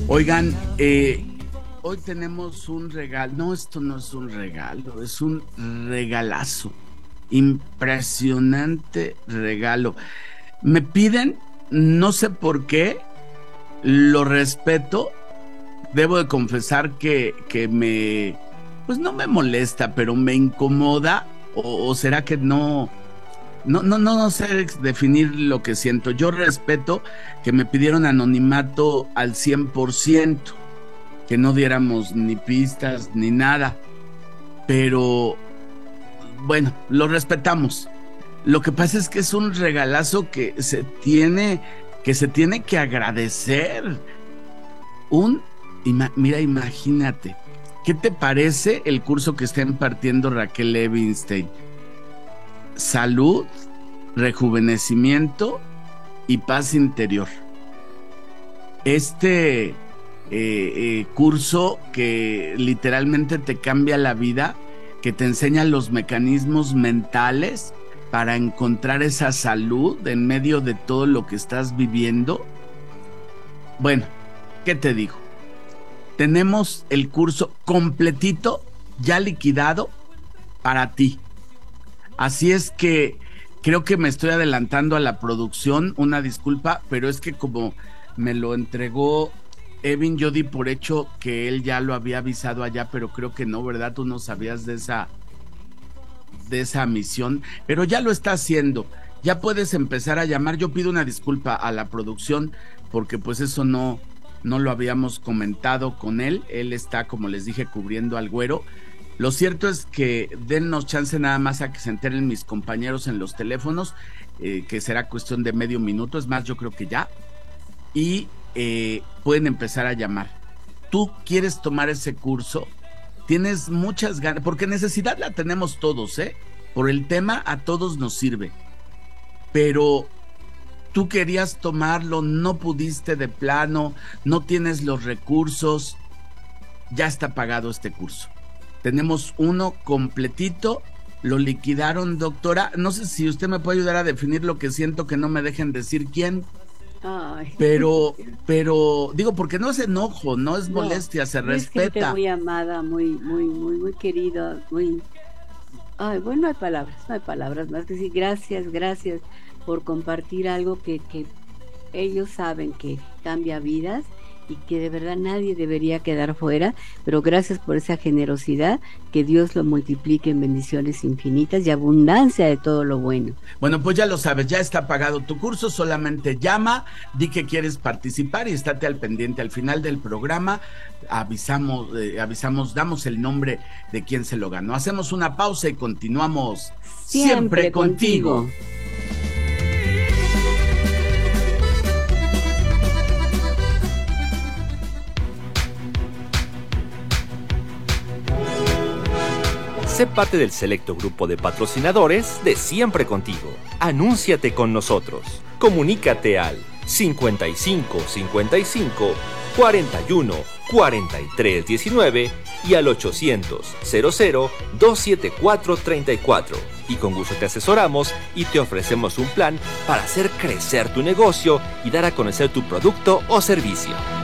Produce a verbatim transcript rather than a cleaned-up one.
Oigan, eh, hoy tenemos un regalo. No, esto no es un regalo, es un regalazo. Impresionante regalo. Me piden, no sé por qué, lo respeto. Debo de confesar que, que me, pues no me molesta, pero me incomoda. O, o será que no, no, no, no, no sé definir lo que siento. Yo respeto que me pidieron anonimato al cien por ciento, que no diéramos ni pistas ni nada, pero bueno, lo respetamos. Lo que pasa es que es un regalazo que se tiene, que se tiene que agradecer. Un, ima, mira, imagínate, ¿qué te parece el curso que está impartiendo Raquel Levinstein? Salud, rejuvenecimiento y paz interior. Este eh, eh, curso que literalmente te cambia la vida, que te enseña los mecanismos mentales para encontrar esa salud en medio de todo lo que estás viviendo. Bueno, ¿qué te digo? Tenemos el curso completito, ya liquidado, para ti. Así es que creo que me estoy adelantando a la producción, una disculpa, pero es que como me lo entregó Evin, yo di por hecho que él ya lo había avisado allá, pero creo que no, ¿verdad? Tú no sabías de esa, de esa misión, pero ya lo está haciendo. Ya puedes empezar a llamar. Yo pido una disculpa a la producción porque pues eso no, no lo habíamos comentado con él. Él está, como les dije, cubriendo al Güero. Lo cierto es que dennos chance nada más a que se enteren mis compañeros en los teléfonos, eh, que será cuestión de medio minuto, es más, yo creo que ya, y eh, pueden empezar a llamar. ¿Tú quieres tomar ese curso? Tienes muchas ganas, porque necesidad la tenemos todos, ¿eh? Por el tema a todos nos sirve, pero tú querías tomarlo, no pudiste de plano, no tienes los recursos, ya está pagado este curso. Tenemos uno completito, lo liquidaron, doctora. No sé si usted me puede ayudar a definir lo que siento, que no me dejen decir quién. Ay. Pero, pero, digo, porque no es enojo, no es No, molestia, se es gente respeta. muy amada, muy, muy, muy, muy querida, muy... Ay, bueno, no hay palabras, no hay palabras más que decir gracias, gracias por compartir algo que, que ellos saben que cambia vidas y que de verdad nadie debería quedar fuera, pero gracias por esa generosidad, que Dios lo multiplique en bendiciones infinitas y abundancia de todo lo bueno. Bueno, pues ya lo sabes, ya está pagado tu curso, solamente llama, di que quieres participar y estate al pendiente. Al final del programa avisamos, eh, avisamos, damos el nombre de quien se lo ganó. Hacemos una pausa y continuamos siempre, siempre contigo. contigo. Sé parte del selecto grupo de patrocinadores de Siempre Contigo. Anúnciate con nosotros. Comunícate al cincuenta y cinco cincuenta y cinco cuarenta y uno cuarenta y tres diecinueve y al ochocientos cero cero dos siete cuatro treinta y cuatro. Y con gusto te asesoramos y te ofrecemos un plan para hacer crecer tu negocio y dar a conocer tu producto o servicio.